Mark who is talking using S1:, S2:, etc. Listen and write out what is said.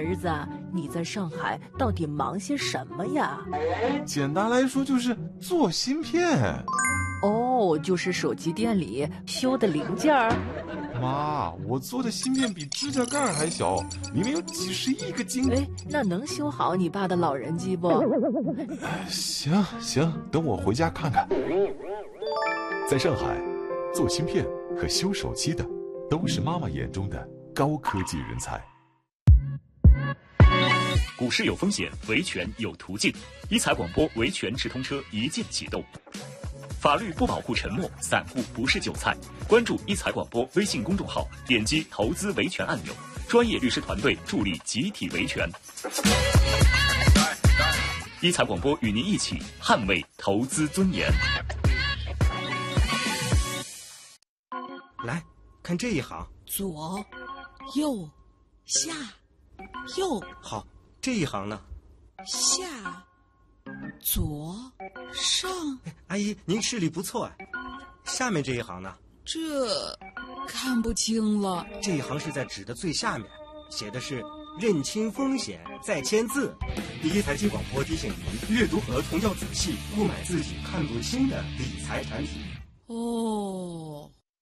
S1: 儿子，你在上海到底忙些什么呀？
S2: 简单来说就是做芯片。
S1: 哦，就是手机店里修的零件儿。
S2: 妈，我做的芯片比指甲盖还小，里面有几十亿个晶。
S1: 哎，那能修好你爸的老人机不？
S2: 行，等我回家看看。
S3: 在上海，做芯片和修手机的都是妈妈眼中的高科技人才。
S4: 股市有风险，维权有途径。一财广播维权直通车一键启动。法律不保护沉默，散户不是韭菜。关注一财广播微信公众号，点击投资维权按钮，专业律师团队助力集体维权。一财广播与您一起捍卫投资尊严。
S5: 来看这一行，
S6: 左、右、下、右。
S5: 好，这一行呢？
S6: 下、左、上。
S5: 阿姨，您视力不错哎。下面这一行呢？
S6: 这看不清了。
S5: 这一行是在纸的最下面，写的是认清风险再签字。第一财经广播提醒您，阅读合同要仔细，勿买自己看不清的理财产品。
S6: 哦。